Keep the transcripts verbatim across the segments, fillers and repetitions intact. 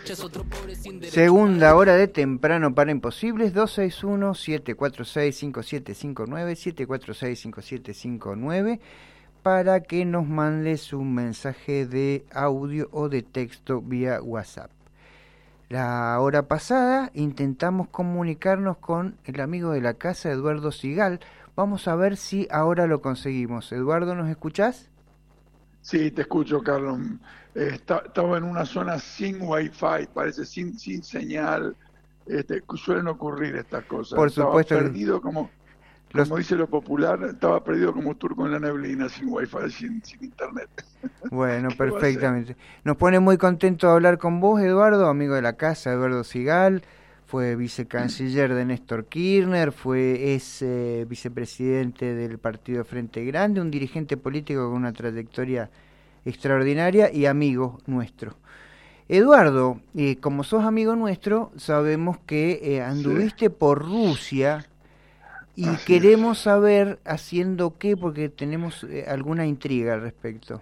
Segunda hora de Temprano para Imposibles, dos seis uno, siete cuatro seis, cinco siete cinco nueve, siete cuatro seis, cinco siete cinco nueve, para que nos mandes un mensaje de audio o de texto vía WhatsApp. La hora pasada intentamos comunicarnos con el amigo de la casa, Eduardo Sigal. Vamos a ver si ahora lo conseguimos. Eduardo, ¿nos escuchás? Sí, te escucho, Carlos. Eh, está, estaba en una zona sin wifi, parece sin sin señal. Este, suelen ocurrir estas cosas. Por Estaba supuesto. perdido como, Los... como dice lo popular, estaba perdido como turco en la neblina, sin wifi, sin, sin internet. Bueno, perfectamente. Nos pone muy contento de hablar con vos, Eduardo, amigo de la casa, Eduardo Sigal. Fue vicecanciller de Néstor Kirchner, fue es eh, vicepresidente del partido Frente Grande, un dirigente político con una trayectoria extraordinaria y amigo nuestro. Eduardo, eh, como sos amigo nuestro, sabemos que eh, anduviste sí. por Rusia y Así queremos es. saber haciendo qué, porque tenemos eh, alguna intriga al respecto.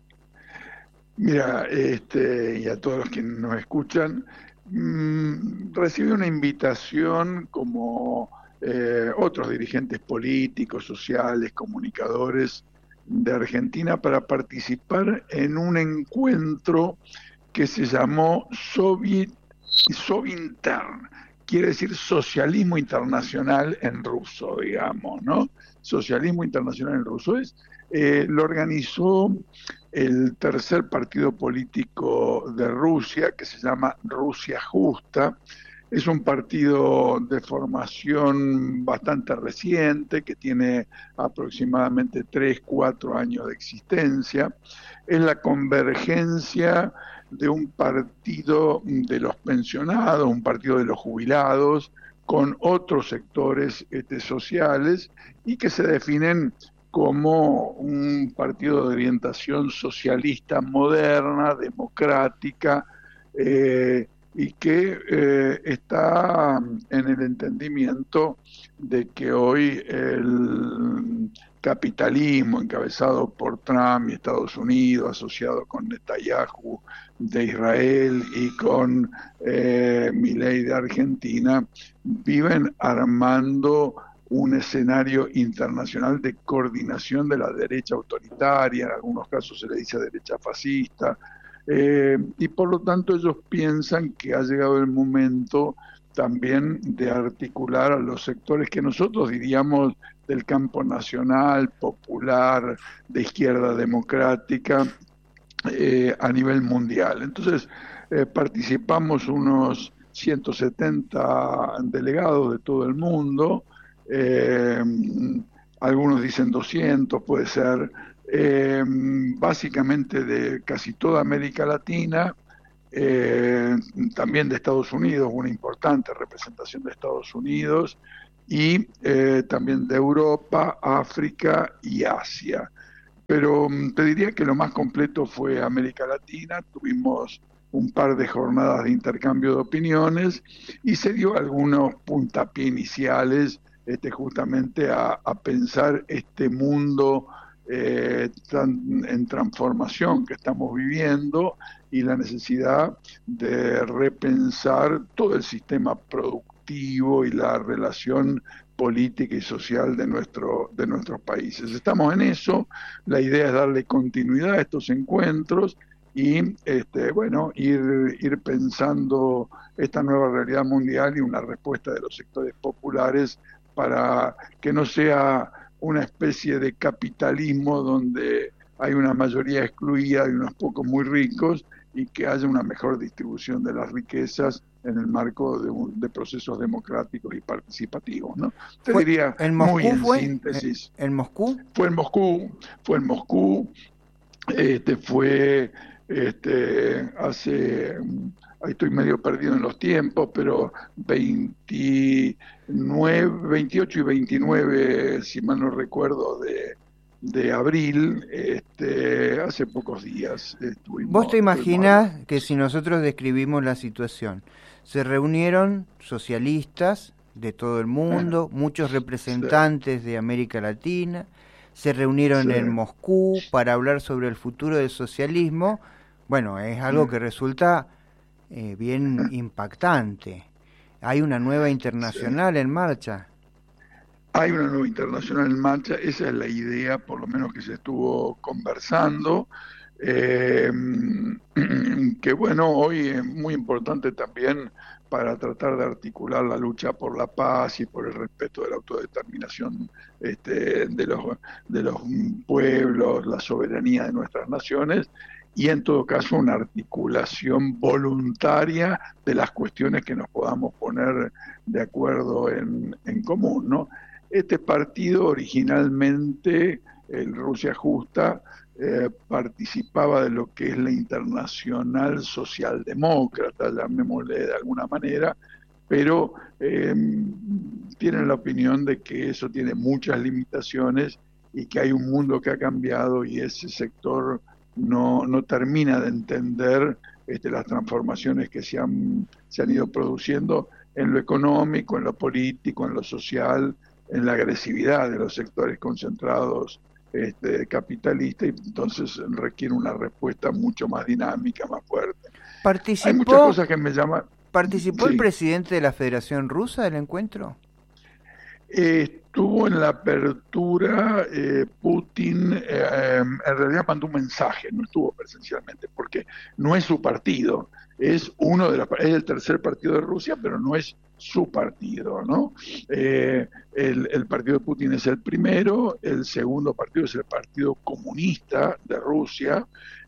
Mira, este, y a todos los que nos escuchan, mmm, recibí una invitación como eh, otros dirigentes políticos, sociales, comunicadores de Argentina para participar en un encuentro que se llamó Soviet, Sovintern, quiere decir socialismo internacional en ruso, digamos, ¿no? Socialismo internacional en ruso es, eh, lo organizó el tercer partido político de Rusia, que se llama Rusia Justa. Es un partido de formación bastante reciente, que tiene aproximadamente tres, cuatro años de existencia. Es la convergencia de un partido de los pensionados, un partido de los jubilados, con otros sectores este, sociales, y que se definen como un partido de orientación socialista moderna, democrática, eh, y que eh, está en el entendimiento de que hoy el capitalismo encabezado por Trump y Estados Unidos, asociado con Netanyahu de Israel y con eh, Milei de Argentina, viven armando un escenario internacional de coordinación de la derecha autoritaria, en algunos casos se le dice derecha fascista, eh, y por lo tanto ellos piensan que ha llegado el momento también de articular a los sectores que nosotros diríamos del campo nacional, popular, de izquierda democrática, eh, a nivel mundial. Entonces, eh, participamos unos ciento setenta delegados de todo el mundo, eh, algunos dicen doscientos, puede ser, eh, básicamente de casi toda América Latina, eh, también de Estados Unidos, una importante representación de Estados Unidos, y eh, también de Europa, África y Asia. Pero te diría que lo más completo fue América Latina. Tuvimos un par de jornadas de intercambio de opiniones y se dio algunos puntapiés iniciales este, justamente a, a pensar este mundo eh, tan, en transformación que estamos viviendo y la necesidad de repensar todo el sistema productivo y la relación política y social de, nuestro, de nuestros países. Estamos en eso, la idea es darle continuidad a estos encuentros y este, bueno, ir, ir pensando esta nueva realidad mundial y una respuesta de los sectores populares para que no sea una especie de capitalismo donde hay una mayoría excluida y unos pocos muy ricos, y que haya una mejor distribución de las riquezas en el marco de, un, de procesos democráticos y participativos, ¿no? Te ¿Fue diría en Moscú muy en fue? síntesis. ¿En Moscú? Fue en Moscú, fue en Moscú, este fue este hace, ahí estoy medio perdido en los tiempos, pero veintinueve, veintiocho y veintinueve, si mal no recuerdo, de de abril, este, hace pocos días estuvimos. ¿Vos te imaginás que si nosotros describimos la situación, se reunieron socialistas de todo el mundo, eh, muchos representantes sí. de América Latina, se reunieron sí. en Moscú para hablar sobre el futuro del socialismo? Bueno, es algo mm. que resulta eh, bien impactante. Hay una nueva internacional sí. en marcha. Hay una nueva internacional en marcha, esa es la idea, por lo menos que se estuvo conversando, eh, que bueno, hoy es muy importante también para tratar de articular la lucha por la paz y por el respeto de la autodeterminación este, de los, de los pueblos, la soberanía de nuestras naciones, y en todo caso una articulación voluntaria de las cuestiones que nos podamos poner de acuerdo en, en común, ¿no? Este partido originalmente, el Rusia Justa, eh, participaba de lo que es la Internacional Socialdemócrata, llamémosle de alguna manera, pero eh, tienen la opinión de que eso tiene muchas limitaciones y que hay un mundo que ha cambiado y ese sector no, no termina de entender este, las transformaciones que se han, se han ido produciendo en lo económico, en lo político, en lo social, en la agresividad de los sectores concentrados este, capitalistas, y entonces requiere una respuesta mucho más dinámica, más fuerte. ¿Participó, Hay muchas cosas que me llaman... ¿Participó sí. el presidente de la Federación Rusa del encuentro? Eh, estuvo en la apertura, eh, Putin eh, en realidad mandó un mensaje, no estuvo presencialmente, porque no es su partido, es uno de los, es el tercer partido de Rusia, pero no es su partido, ¿no? Eh, el, el partido de Putin es el primero, el segundo partido es el Partido Comunista de Rusia,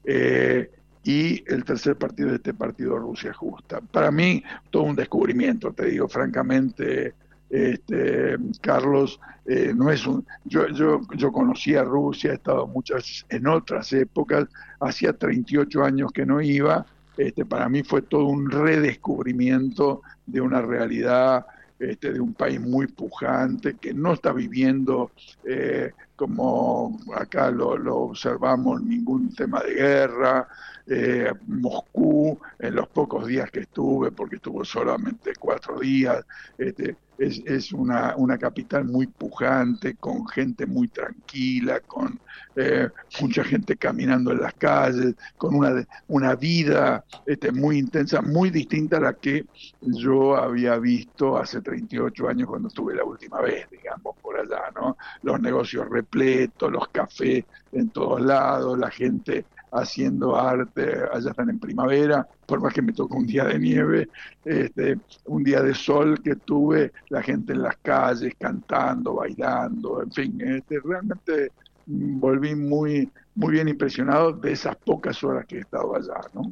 eh, y el tercer partido es este partido Rusia Justa. Para mí, todo un descubrimiento, te digo francamente. Este, Carlos, eh, no es un, yo, yo, yo conocí a Rusia, he estado muchas en otras épocas, hacía treinta y ocho años que no iba, este, para mí fue todo un redescubrimiento de una realidad, este, de un país muy pujante, que no está viviendo, eh, como acá lo, lo observamos, ningún tema de guerra. Eh, Moscú, en los pocos días que estuve, porque estuvo solamente cuatro días, este, es, es una, una capital muy pujante, con gente muy tranquila, con eh, mucha gente caminando en las calles, con una, una vida este, muy intensa, muy distinta a la que yo había visto hace treinta y ocho años cuando estuve la última vez, digamos, por allá, ¿no? Los negocios repletos, los cafés en todos lados, la gente haciendo arte, allá están en primavera, por más que me tocó un día de nieve, este, un día de sol que tuve, la gente en las calles cantando, bailando, en fin, este, realmente volví muy, muy bien impresionado de esas pocas horas que he estado allá, ¿no?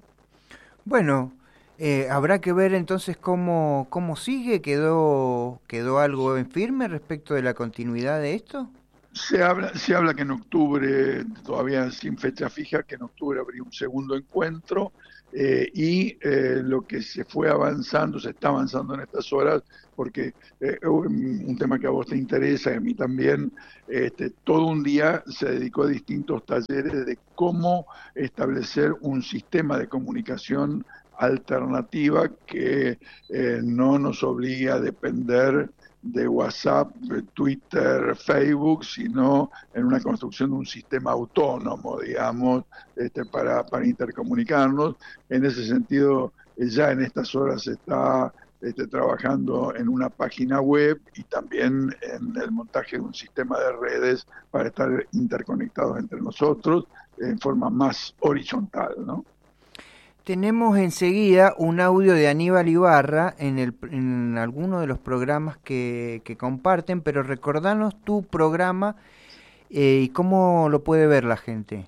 Bueno, eh, habrá que ver entonces cómo, cómo sigue, quedó, quedó algo en firme respecto de la continuidad de esto. Se habla, se habla que en octubre, todavía sin fecha fija, que en octubre habría un segundo encuentro, eh, y eh, lo que se fue avanzando, se está avanzando en estas horas, porque eh, un tema que a vos te interesa y a mí también, este, todo un día se dedicó a distintos talleres de cómo establecer un sistema de comunicación alternativa que eh, no nos obliga a depender de WhatsApp, Twitter, Facebook, sino en una construcción de un sistema autónomo, digamos, este, para, para intercomunicarnos. En ese sentido, ya en estas horas se está este, trabajando en una página web y también en el montaje de un sistema de redes para estar interconectados entre nosotros en forma más horizontal, ¿no? Tenemos enseguida un audio de Aníbal Ibarra en, el, en alguno de los programas que, que comparten, pero recordanos tu programa eh, y cómo lo puede ver la gente.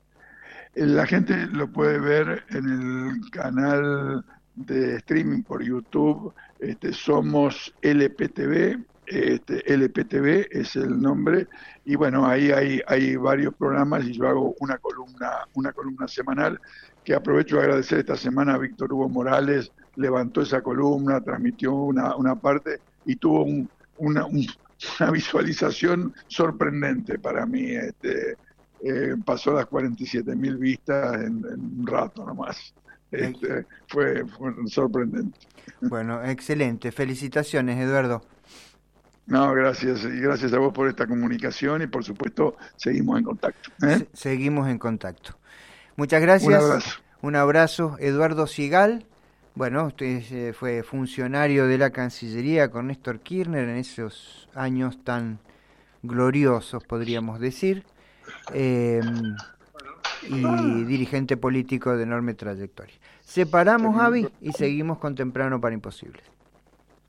La gente lo puede ver en el canal de streaming por YouTube, este, Somos L P T V, este, L P T V es el nombre, y bueno, ahí hay, hay varios programas y yo hago una columna, una columna semanal, que aprovecho de agradecer esta semana a Víctor Hugo Morales, levantó esa columna, transmitió una, una parte y tuvo un, una, un, una visualización sorprendente para mí. Este, eh, pasó las cuarenta y siete mil vistas en, en un rato nomás. Este, fue, fue sorprendente. Bueno, excelente. Felicitaciones, Eduardo. No, gracias. Y gracias a vos por esta comunicación y por supuesto seguimos en contacto. ¿eh? Se- seguimos en contacto. Muchas gracias. Un abrazo. Un abrazo, Eduardo Sigal, Bueno, usted eh, fue funcionario de la Cancillería con Néstor Kirchner en esos años tan gloriosos, podríamos decir, eh, y dirigente político de enorme trayectoria. Separamos, Avi, y seguimos con Temprano para Imposibles.